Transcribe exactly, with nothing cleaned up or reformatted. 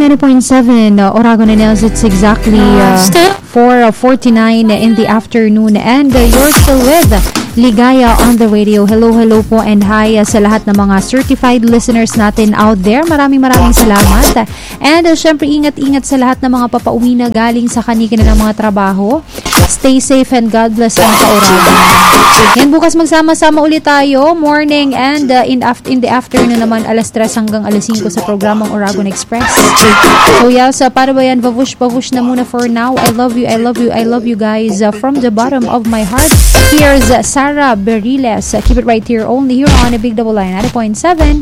ninety point seven uh, Oragon and Els. It's exactly uh, four forty-nine in the afternoon, and uh, you're still with Ligaya on the radio. Hello, hello po and hi uh, sa lahat ng mga certified listeners natin out there. Maraming maraming salamat. And uh, syempre, ingat-ingat sa lahat ng mga papauwi na galing sa kanila ng mga trabaho. Stay safe and God bless ang ka-Oragon. Yan, bukas magsama-sama ulit tayo. Morning and uh, in, af- in the afternoon naman, alas tres hanggang alas singko sa programang Oragon Express. So yeah, so para ba yan, babush-babush na muna for now. I love you, I love you, I love you guys uh, from the bottom of my heart. Here's uh, Sarah Beriles. Uh, keep it right here, only here on a Big Double Line ninety point seven.